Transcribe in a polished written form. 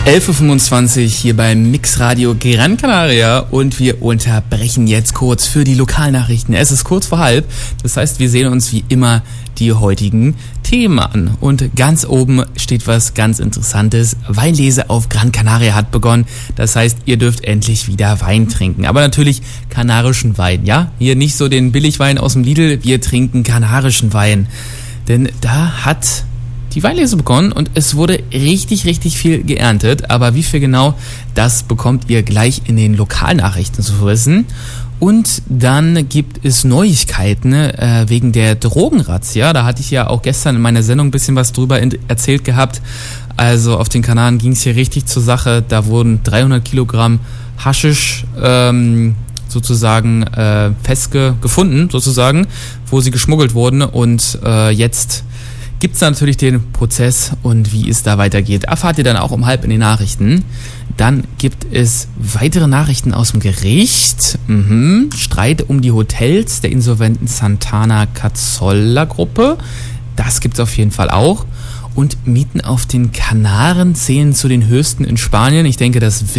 11.25 Uhr hier beim Mixradio Gran Canaria und wir unterbrechen jetzt kurz für die Lokalnachrichten. Es ist kurz vor 12:30, das heißt, wir sehen uns wie immer die heutigen Themen an. Und ganz oben steht was ganz Interessantes. Weinlese auf Gran Canaria hat begonnen. Das heißt, ihr dürft endlich wieder Wein trinken. Aber natürlich kanarischen Wein, ja? Hier nicht so den Billigwein aus dem Lidl, wir trinken kanarischen Wein. Denn da hat die Weinlese begonnen und es wurde richtig viel geerntet. Aber wie viel genau, das bekommt ihr gleich in den Lokalnachrichten zu wissen. Und dann gibt es Neuigkeiten wegen der Drogenrazzia. Da hatte ich ja auch gestern in meiner Sendung ein bisschen was drüber erzählt gehabt. Also auf den Kanaren ging es hier richtig zur Sache. Da wurden 300 Kilogramm Haschisch sozusagen gefunden, sozusagen, wo sie geschmuggelt wurden. Und jetzt gibt es natürlich den Prozess und wie es da weitergeht. Erfahrt ihr dann auch um 12:30 in den Nachrichten. Dann gibt es weitere Nachrichten aus dem Gericht. Streit um die Hotels der insolventen Santana Cazorla Gruppe. Das gibt es auf jeden Fall auch. Und Mieten auf den Kanaren zählen zu den höchsten in Spanien. Ich denke, das